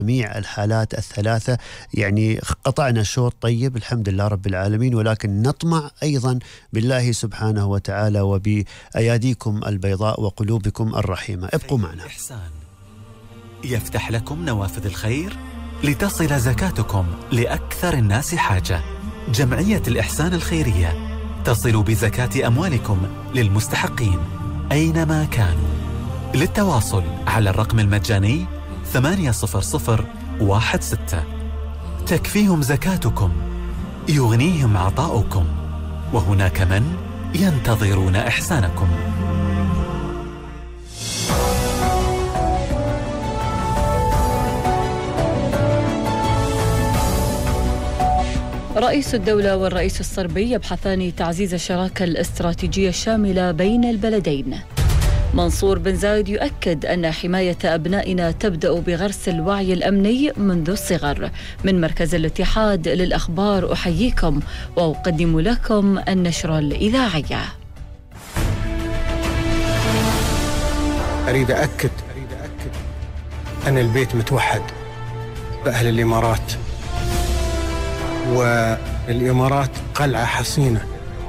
جميع الحالات الثلاثة. يعني قطعنا شوط طيب الحمد لله رب العالمين، ولكن نطمع أيضا بالله سبحانه وتعالى وبأياديكم البيضاء وقلوبكم الرحيمة. ابقوا معنا. الإحسان يفتح لكم نوافذ الخير لتصل زكاتكم لأكثر الناس حاجة. جمعية الإحسان الخيرية تصل بزكاة أموالكم للمستحقين أينما كانوا. للتواصل على الرقم المجاني 80016. تكفيهم زكاتكم، يغنيهم عطاؤكم، وهناك من ينتظرون إحسانكم. رئيس الدولة والرئيس الصربي يبحثان تعزيز الشراكة الاستراتيجية الشاملة بين البلدين. منصور بن زايد يؤكد أن حماية أبنائنا تبدأ بغرس الوعي الأمني منذ الصغر. من مركز الاتحاد للأخبار أحييكم وأقدم لكم النشرة الإذاعية. أريد أكد أن البيت متوحد بأهل الإمارات، والإمارات قلعة حصينة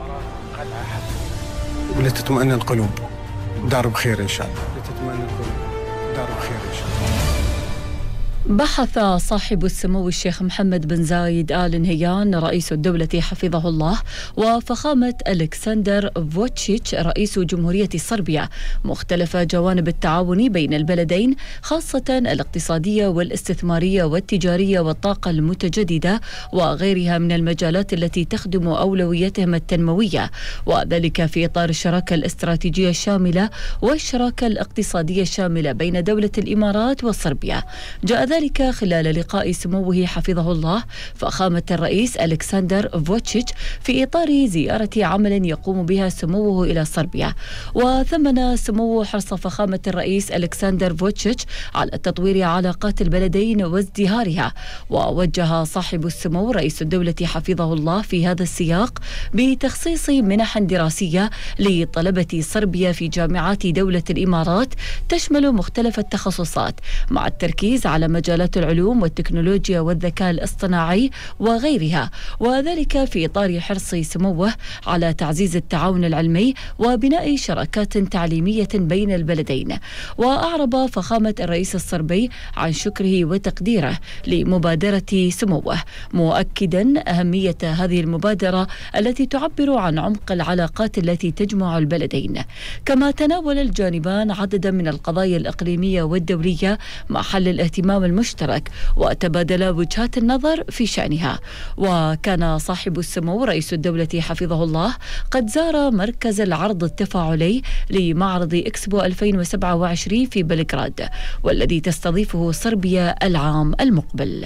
ولتطمئن القلوب. دار بخير إن شاء الله. لتطمئن القلوب. دار بخير إن شاء الله. بحث صاحب السمو الشيخ محمد بن زايد آل نهيان رئيس الدولة حفظه الله وفخامة ألكسندر فوتشيتش رئيس جمهورية صربيا مختلف جوانب التعاون بين البلدين، خاصة الاقتصادية والاستثمارية والتجارية والطاقة المتجددة وغيرها من المجالات التي تخدم أولوياتهم التنموية، وذلك في إطار الشراكة الاستراتيجية الشاملة والشراكة الاقتصادية الشاملة بين دولة الإمارات وصربيا. جاء ذلك خلال لقاء سموه حفظه الله فخامة الرئيس ألكسندر فوتشيتش في إطار زيارة عمل يقوم بها سموه إلى صربيا. وثمن سموه حرص فخامة الرئيس ألكسندر فوتشيتش على تطوير علاقات البلدين وازدهارها، ووجه صاحب السمو رئيس الدولة حفظه الله في هذا السياق بتخصيص منح دراسية لطلبة صربيا في جامعات دولة الإمارات تشمل مختلف التخصصات مع التركيز على مجالات العلوم والتكنولوجيا والذكاء الاصطناعي وغيرها، وذلك في إطار حرص سموه على تعزيز التعاون العلمي وبناء شراكات تعليمية بين البلدين. وأعرب فخامة الرئيس الصربي عن شكره وتقديره لمبادرة سموه، مؤكدا أهمية هذه المبادرة التي تعبر عن عمق العلاقات التي تجمع البلدين. كما تناول الجانبان عددا من القضايا الإقليمية والدولية محل الاهتمام المشترك وتبادل وجهات النظر في شأنها. وكان صاحب السمو رئيس الدولة حفظه الله قد زار مركز العرض التفاعلي لمعرض إكسبو 2027 في بلغراد، والذي تستضيفه صربيا العام المقبل.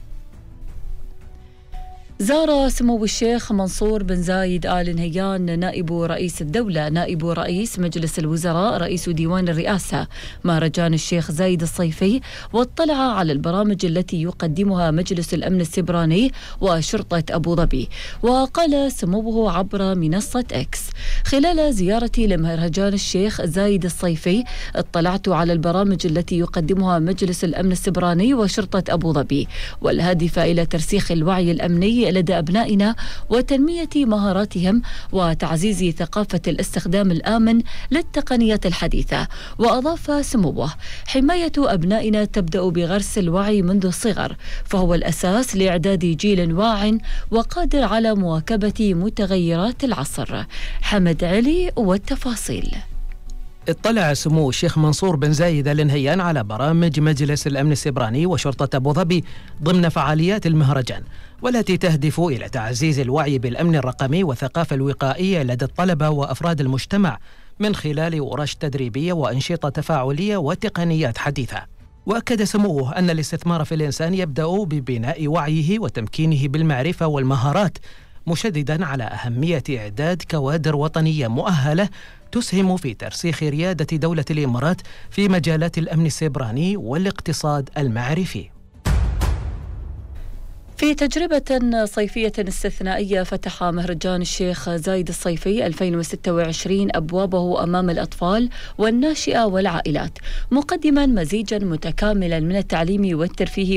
زار سمو الشيخ منصور بن زايد آل نهيان نائب رئيس الدولة، نائب رئيس مجلس الوزراء، رئيس ديوان الرئاسة مهرجان الشيخ زايد الصيفي، واطلع على البرامج التي يقدمها مجلس الأمن السبراني وشرطة أبو ظبي. وقال سموه عبر منصة إكس: خلال زيارتي لمهرجان الشيخ زايد الصيفي اطلعت على البرامج التي يقدمها مجلس الأمن السبراني وشرطة أبو ظبي، والهادفة إلى ترسيخ الوعي الأمني لدى أبنائنا وتنمية مهاراتهم وتعزيز ثقافة الاستخدام الآمن للتقنيات الحديثة. وأضاف سموه: حماية أبنائنا تبدأ بغرس الوعي منذ الصغر، فهو الأساس لإعداد جيل واع وقادر على مواكبة متغيرات العصر. حمد علي والتفاصيل. اطلع سمو الشيخ منصور بن زايد آل نهيان على برامج مجلس الأمن السبراني وشرطة أبو ظبي ضمن فعاليات المهرجان، والتي تهدف إلى تعزيز الوعي بالأمن الرقمي والثقافة الوقائية لدى الطلبة وأفراد المجتمع من خلال ورش تدريبية وأنشطة تفاعلية وتقنيات حديثة. وأكد سموه أن الاستثمار في الإنسان يبدأ ببناء وعيه وتمكينه بالمعرفة والمهارات، مشددا على أهمية إعداد كوادر وطنية مؤهلة تسهم في ترسيخ ريادة دولة الإمارات في مجالات الأمن السيبراني والاقتصاد المعرفي. في تجربة صيفية استثنائية فتح مهرجان الشيخ زايد الصيفي 2026 أبوابه أمام الأطفال والناشئة والعائلات، مقدما مزيجا متكاملا من التعليم والترفيه